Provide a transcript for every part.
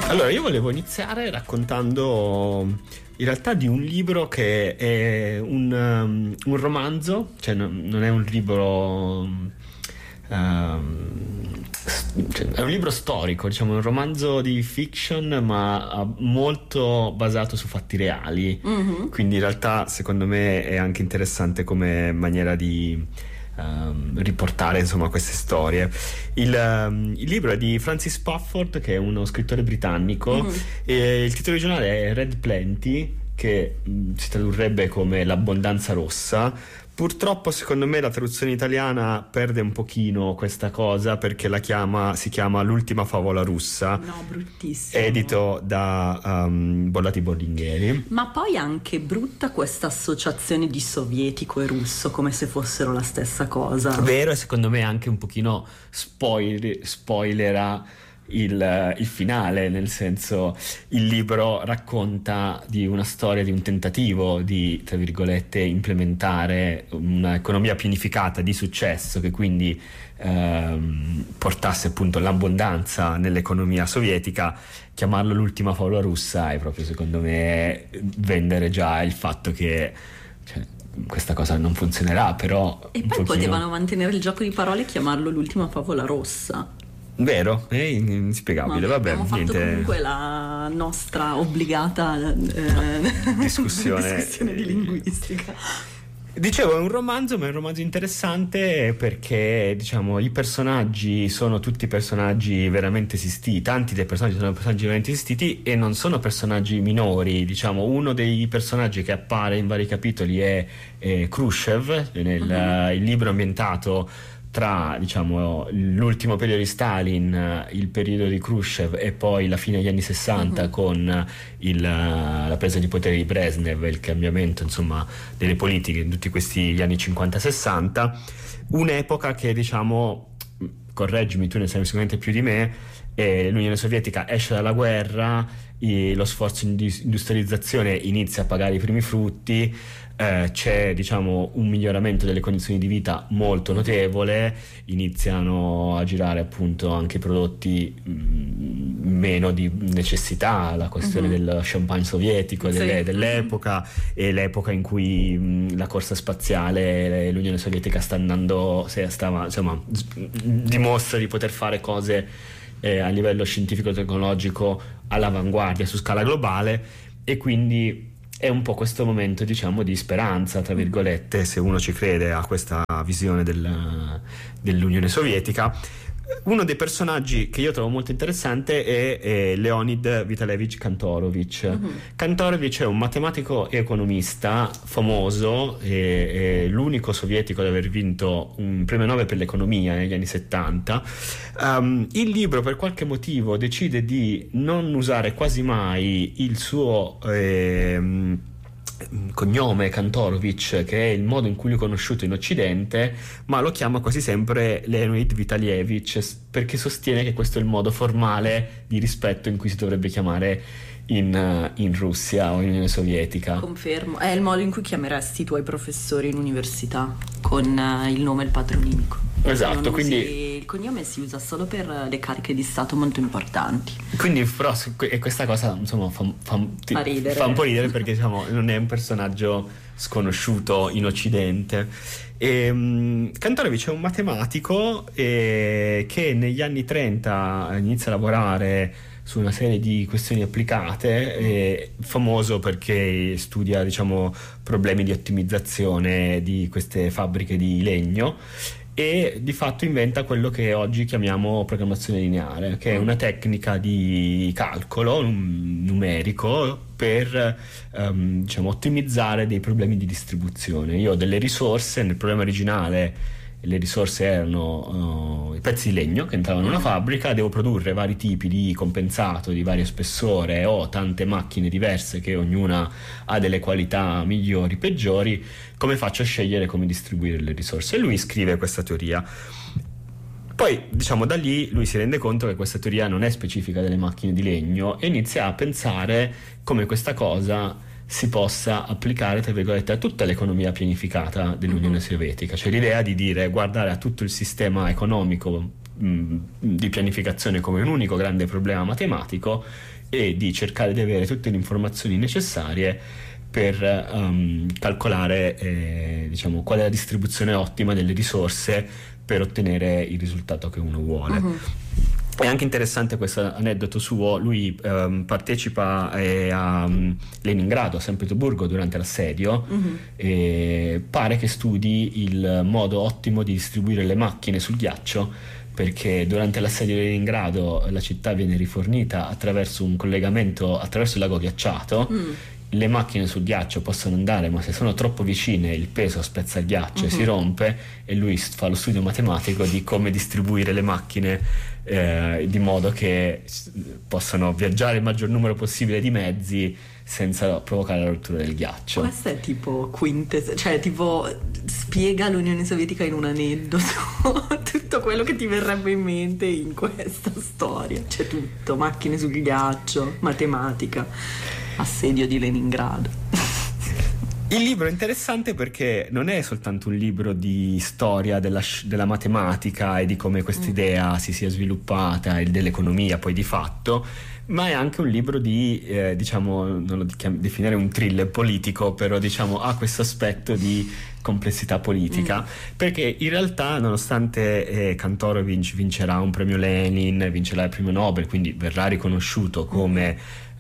Allora, io volevo iniziare raccontando in realtà di un libro che è un romanzo, cioè non è un libro, cioè, è un libro storico, diciamo, un romanzo di fiction, ma molto basato su fatti reali. Mhm. Quindi in realtà secondo me è anche interessante come maniera di riportare insomma queste storie. Il libro è di Francis Spufford, che è uno scrittore britannico, Mhm. e il titolo originale è Red Plenty, che si tradurrebbe come l'abbondanza rossa. Purtroppo secondo me la traduzione italiana perde un pochino questa cosa, perché si chiama L'ultima favola russa, No, bruttissimo. edito da Bollati Bordigheri. Ma poi anche brutta questa associazione di sovietico e russo, come se fossero la stessa cosa. Vero, e secondo me anche un pochino spoilera il finale, nel senso, il libro racconta di una storia di un tentativo di, tra virgolette, implementare un'economia pianificata di successo, che quindi portasse appunto l'abbondanza nell'economia sovietica. Chiamarlo l'ultima favola russa è proprio, secondo me, vendere già il fatto che, cioè, questa cosa non funzionerà, però E un poi pochino... potevano mantenere il gioco di parole e chiamarlo l'ultima favola rossa. Vero? È inspiegabile, vabbè, abbiamo fatto niente. comunque la nostra obbligata Discussione. di linguistica. Dicevo, è un romanzo, ma è un romanzo interessante perché, diciamo, i personaggi sono tutti personaggi veramente esistiti, tanti dei personaggi sono personaggi veramente esistiti e non sono personaggi minori. Diciamo, uno dei personaggi che appare in vari capitoli è Khrushchev, il libro ambientato tra, diciamo, l'ultimo periodo di Stalin, il periodo di Khrushchev e poi la fine degli anni 60 con la presa di potere di Brezhnev e il cambiamento, insomma, delle politiche in tutti questi anni 50-60, un'epoca che, diciamo, correggimi, tu ne sai sicuramente più di me, l'Unione Sovietica esce dalla guerra, lo sforzo di industrializzazione inizia a pagare i primi frutti, c'è, diciamo, un miglioramento delle condizioni di vita molto notevole, iniziano a girare appunto anche prodotti meno di necessità, la questione del champagne sovietico Sì. dell'epoca, e l'epoca in cui la corsa spaziale, l'Unione Sovietica dimostra di poter fare cose a livello scientifico-tecnologico all'avanguardia su scala globale, e quindi è un po' questo momento, diciamo, di speranza, tra virgolette, se uno ci crede a questa visione dell'Unione Sovietica. Uno dei personaggi che io trovo molto interessante è Leonid Vitalevich Kantorovich. Kantorovich è un matematico e economista famoso, è l'unico sovietico ad aver vinto un premio Nobel per l'economia negli anni 70. Il libro, per qualche motivo, decide di non usare quasi mai il suo cognome Kantorovich, che è il modo in cui lui è conosciuto in Occidente, ma lo chiama quasi sempre Leonid Vitalievich, perché sostiene che questo è il modo formale di rispetto in cui si dovrebbe chiamare in Russia o in Unione Sovietica. Confermo, è il modo in cui chiameresti i tuoi professori in università, con il nome e il patronimico. Esatto, Non quindi il cognome si usa solo per le cariche di stato molto importanti. Quindi però e questa cosa, insomma, fa ridere. fa un po' ridere, perché, diciamo, non è un personaggio sconosciuto in Occidente. Kantorovich è un matematico che negli anni 30 inizia a lavorare su una serie di questioni applicate, è famoso perché studia, diciamo, problemi di ottimizzazione di queste fabbriche di legno, e di fatto inventa quello che oggi chiamiamo programmazione lineare, che è una tecnica di calcolo numerico per diciamo, ottimizzare dei problemi di distribuzione. Io ho delle risorse, nel problema originale le risorse erano i pezzi di legno che entravano in una fabbrica, devo produrre vari tipi di compensato di vario spessore, ho tante macchine diverse che ognuna ha delle qualità migliori, peggiori, come faccio a scegliere come distribuire le risorse? E lui scrive questa teoria. Poi, diciamo, da lì lui si rende conto che questa teoria non è specifica delle macchine di legno e inizia a pensare come questa cosa si possa applicare, tra virgolette, a tutta l'economia pianificata dell'Unione Sovietica, cioè l'idea di guardare a tutto il sistema economico di pianificazione come un unico grande problema matematico e di cercare di avere tutte le informazioni necessarie per calcolare diciamo, qual è la distribuzione ottima delle risorse per ottenere il risultato che uno vuole. È anche interessante questo aneddoto suo. Lui partecipa a Leningrado, a San Pietroburgo, durante l'assedio, e pare che studi il modo ottimo di distribuire le macchine sul ghiaccio, perché durante l'assedio di Leningrado la città viene rifornita attraverso un collegamento attraverso il lago ghiacciato. Le macchine sul ghiaccio possono andare, ma se sono troppo vicine il peso spezza il ghiaccio e si rompe, e lui fa lo studio matematico di come distribuire le macchine di modo che possano viaggiare il maggior numero possibile di mezzi senza provocare la rottura del ghiaccio. Questo è tipo cioè tipo spiega l'Unione Sovietica in un aneddoto tutto quello che ti verrebbe in mente in questa storia. C'è tutto: macchine sul ghiaccio, matematica, assedio di Leningrado. Il libro è interessante perché non è soltanto un libro di storia della matematica e di come questa idea si sia sviluppata e dell'economia poi di fatto, ma è anche un libro di, diciamo, non lo definire un thriller politico, però diciamo ha questo aspetto di complessità politica, perché in realtà nonostante Kantorowicz vincerà un premio Lenin, vincerà il premio Nobel, quindi verrà riconosciuto come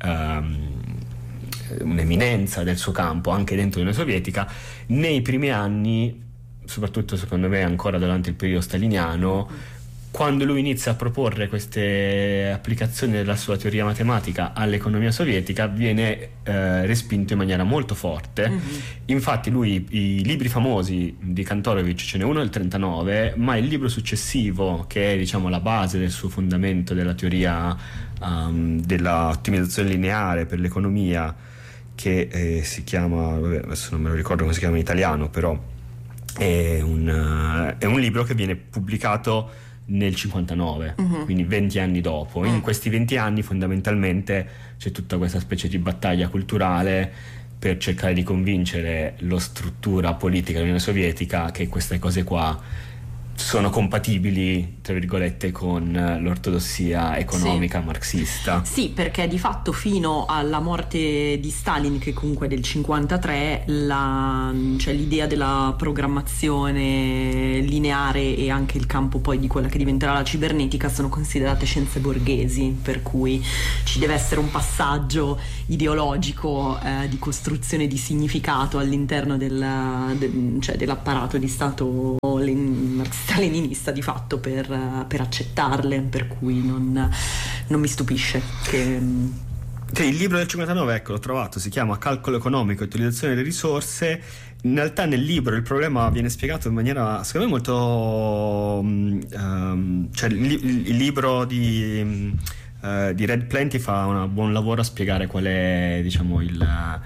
un'eminenza del suo campo anche dentro l'Unione Sovietica, nei primi anni, soprattutto secondo me ancora durante il periodo staliniano, quando lui inizia a proporre queste applicazioni della sua teoria matematica all'economia sovietica, viene respinto in maniera molto forte. Infatti lui, i libri famosi di Kantorowicz, ce n'è uno del 39, ma il libro successivo, che è diciamo la base del suo fondamento della teoria dell'ottimizzazione lineare per l'economia, che si chiama, adesso non me lo ricordo come si chiama in italiano, però è un libro che viene pubblicato nel 59, quindi 20 anni dopo. In questi 20 anni fondamentalmente c'è tutta questa specie di battaglia culturale per cercare di convincere la struttura politica dell'Unione Sovietica che queste cose qua sono compatibili, tra virgolette, con l'ortodossia economica marxista. Sì, perché di fatto fino alla morte di Stalin, che comunque è del 53, cioè l'idea della programmazione lineare e anche il campo poi di quella che diventerà la cibernetica sono considerate scienze borghesi, per cui ci deve essere un passaggio ideologico di costruzione di significato all'interno cioè dell'apparato di Stato marxista-leninista di fatto per accettarle, per cui non mi stupisce che... Cioè, il libro del 59, ecco, l'ho trovato, si chiama Calcolo economico e utilizzazione delle risorse. In realtà nel libro il problema viene spiegato in maniera secondo me molto cioè il libro di Red Plenty fa un buon lavoro a spiegare qual è, diciamo, la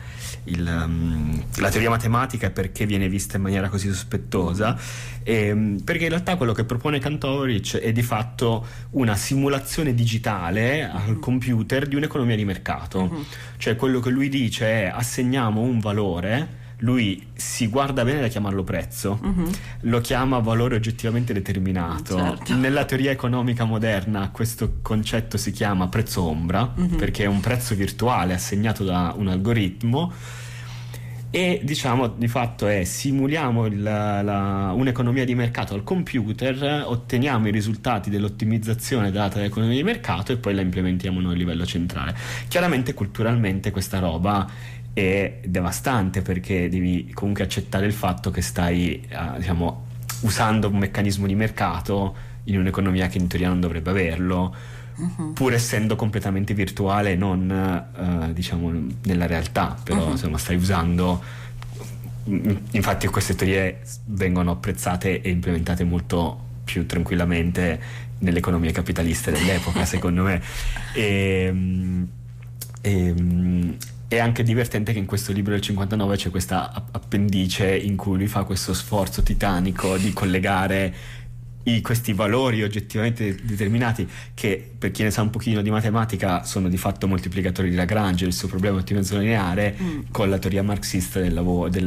teoria matematica e perché viene vista in maniera così sospettosa, perché in realtà quello che propone Kantorowicz è di fatto una simulazione digitale al computer di un'economia di mercato. Cioè quello che lui dice è: assegniamo un valore, lui si guarda bene da chiamarlo prezzo, lo chiama valore oggettivamente determinato. Certo. Nella teoria economica moderna questo concetto si chiama prezzo ombra, perché è un prezzo virtuale assegnato da un algoritmo, e diciamo di fatto simuliamo un'economia di mercato al computer, otteniamo i risultati dell'ottimizzazione data dall'economia di mercato e poi la implementiamo noi a livello centrale. Chiaramente culturalmente questa roba è devastante, perché devi comunque accettare il fatto che stai diciamo usando un meccanismo di mercato in un'economia che in teoria non dovrebbe averlo, pur essendo completamente virtuale e non diciamo nella realtà, però insomma stai usando. Infatti queste teorie vengono apprezzate e implementate molto più tranquillamente nelle economie capitaliste dell'epoca, secondo me. È anche divertente che in questo libro del 59 c'è questa appendice in cui lui fa questo sforzo titanico di collegare questi valori oggettivamente determinati, che per chi ne sa un pochino di matematica sono di fatto moltiplicatori di Lagrange, il suo problema ottimizzazione lineare, con la teoria marxista del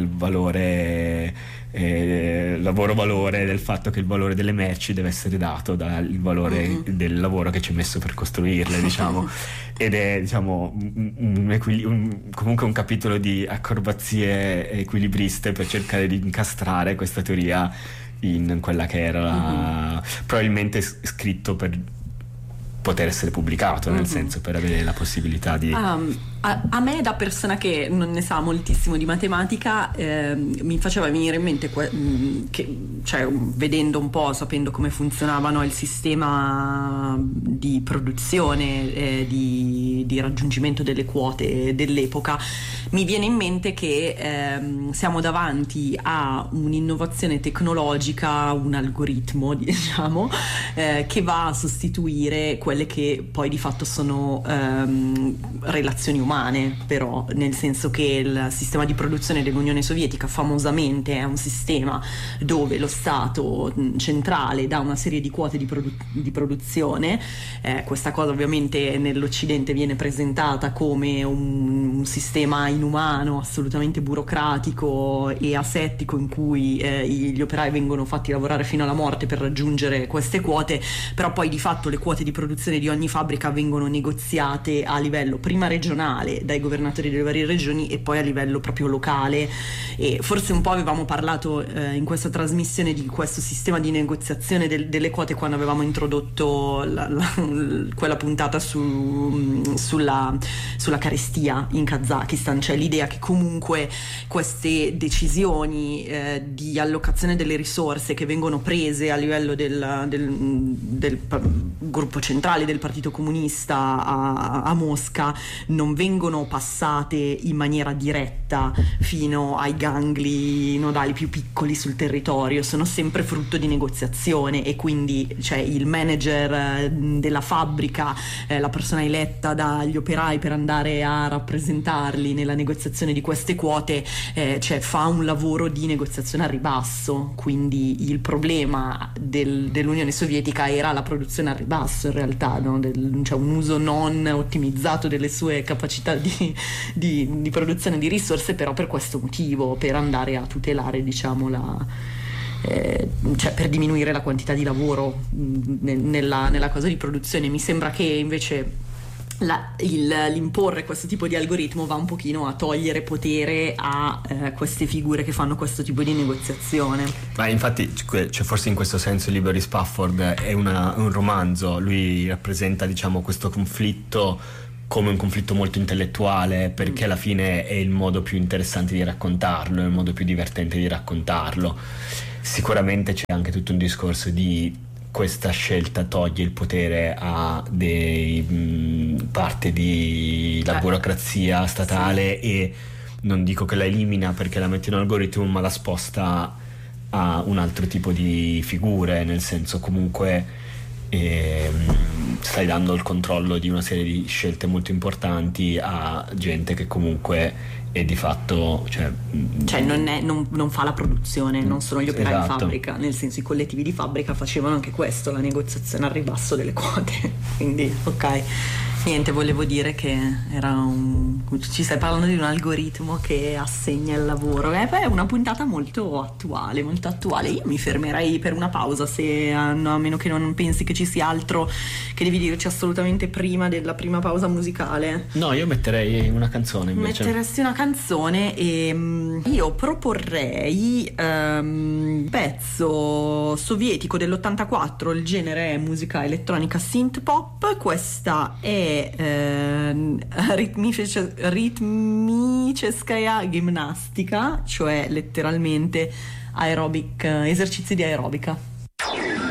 valore lavoro-valore, del fatto che il valore delle merci deve essere dato dal valore del lavoro che ci è messo per costruirle, diciamo. Ed è, diciamo, comunque un capitolo di acrobazie equilibriste per cercare di incastrare questa teoria in quella che era probabilmente scritto per poter essere pubblicato, nel senso, per avere la possibilità di... A me, da persona che non ne sa moltissimo di matematica, mi faceva venire in mente che, cioè, vedendo un po', sapendo come funzionavano il sistema di produzione, di raggiungimento delle quote dell'epoca, mi viene in mente che siamo davanti a un'innovazione tecnologica, un algoritmo, diciamo, che va a sostituire quelle che poi di fatto sono relazioni umane, però, nel senso che il sistema di produzione dell'Unione Sovietica famosamente è un sistema dove lo Stato centrale dà una serie di quote di produzione. Questa cosa ovviamente nell'Occidente viene presentata come un sistema inumano, assolutamente burocratico e asettico, in cui gli operai vengono fatti lavorare fino alla morte per raggiungere queste quote, però poi di fatto le quote di produzione di ogni fabbrica vengono negoziate a livello prima regionale dai governatori delle varie regioni e poi a livello proprio locale. E forse un po' avevamo parlato in questa trasmissione di questo sistema di negoziazione delle quote quando avevamo introdotto quella puntata sulla carestia in Kazakistan, cioè l'idea che comunque queste decisioni di allocazione delle risorse che vengono prese a livello del gruppo centrale del Partito Comunista a Mosca non vengono passate in maniera diretta fino ai gangli nodali più piccoli sul territorio, sono sempre frutto di negoziazione, e quindi, cioè, il manager della fabbrica, la persona eletta dagli operai per andare a rappresentarli nella negoziazione di queste quote, cioè fa un lavoro di negoziazione a ribasso. Quindi il problema dell'Unione Sovietica era la produzione a ribasso, in realtà, no? Cioè un uso non ottimizzato delle sue capacità di produzione di risorse, però per questo motivo, per andare a tutelare, diciamo, cioè per diminuire la quantità di lavoro nella cosa di produzione. Mi sembra che invece l'imporre questo tipo di algoritmo va un pochino a togliere potere a queste figure che fanno questo tipo di negoziazione. Ma infatti, cioè, forse in questo senso Liberi Spafford è un romanzo. Lui rappresenta, diciamo, questo conflitto come un conflitto molto intellettuale, perché alla fine è il modo più interessante di raccontarlo, è il modo più divertente di raccontarlo. Sicuramente c'è anche tutto un discorso di questa scelta toglie il potere a parte della burocrazia statale, sì. E non dico che la elimina perché la mette in un algoritmo, ma la sposta a un altro tipo di figure, nel senso, comunque stai dando il controllo di una serie di scelte molto importanti a gente che comunque è di fatto, cioè non fa la produzione, non sono gli operai, esatto. In fabbrica, nel senso, i collettivi di fabbrica facevano anche questo, la negoziazione al ribasso delle quote. Quindi ok, niente, volevo dire che ci stai parlando di un algoritmo che assegna il lavoro. È una puntata molto attuale, molto attuale. Io mi fermerei per una pausa, no, a meno che non pensi che ci sia altro che devi dirci assolutamente prima della prima pausa musicale. No, io metterei una canzone invece. Metteresti una canzone, e io proporrei pezzo sovietico dell'84, il genere è musica elettronica synth pop. Questa è ritmicheskaya gimnastica, cioè letteralmente esercizi di aerobica.